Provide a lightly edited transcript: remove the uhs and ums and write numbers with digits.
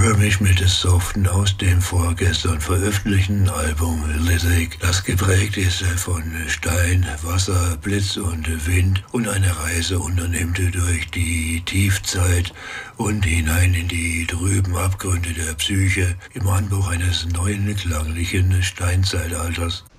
höre mich mit des soften aus dem vorgestern veröffentlichten Album Lithic, das geprägt ist von Stein, Wasser, Blitz und Wind und eine Reise unternimmt durch die Tiefzeit und hinein in die trüben Abgründe der Psyche im Anbruch eines neuen klanglichen Steinzeitalters.